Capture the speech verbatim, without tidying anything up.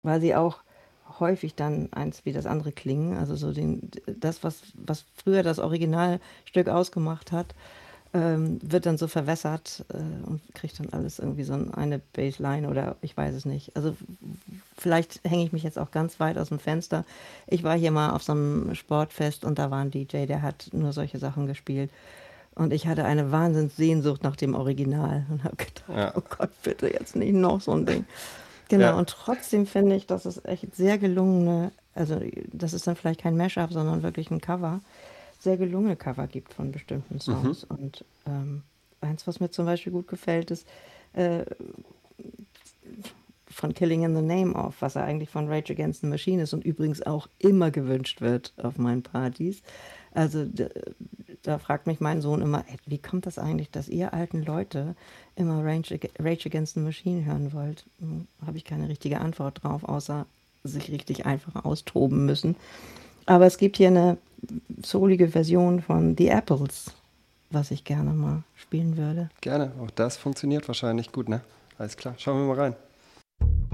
weil sie auch häufig dann eins wie das andere klingen. Also so den, das, was, was früher das Originalstück ausgemacht hat, ähm, wird dann so verwässert äh, und kriegt dann alles irgendwie so eine Bassline oder ich weiß es nicht. Also vielleicht hänge ich mich jetzt auch ganz weit aus dem Fenster. Ich war hier mal auf so einem Sportfest und da war ein D J, der hat nur solche Sachen gespielt. Und ich hatte eine Wahnsinnssehnsucht nach dem Original und habe gedacht, Ja, oh Gott, bitte jetzt nicht noch so ein Ding. Genau, ja. und trotzdem finde ich, dass es echt sehr gelungene, also das ist dann vielleicht kein Mashup, sondern wirklich ein Cover, sehr gelungene Cover gibt von bestimmten Mhm. Songs. Und ähm, eins, was mir zum Beispiel gut gefällt, ist äh, von Killing in the Name of, was ja eigentlich von Rage Against the Machine ist und übrigens auch immer gewünscht wird auf meinen Partys. Also d- da fragt mich mein Sohn immer, ey, wie kommt das eigentlich, dass ihr alten Leute immer Rage, Ag- Rage Against the Machine hören wollt? Hm, habe ich keine richtige Antwort drauf, außer sich richtig einfach austoben müssen. Aber es gibt hier eine soulige Version von The Apples, was ich gerne mal spielen würde. Gerne. Auch das funktioniert wahrscheinlich gut, ne? Alles klar. Schauen wir mal rein.